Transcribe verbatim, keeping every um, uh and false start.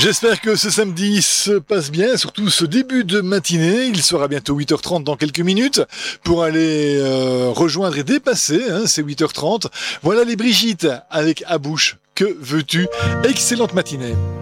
J'espère que ce samedi se passe bien, surtout ce début de matinée. Il sera bientôt huit heures trente dans quelques minutes pour aller euh, rejoindre et dépasser, hein, c'est huit heures trente. Voilà les Brigitte avec À bouche. Que veux-tu? Excellente matinée.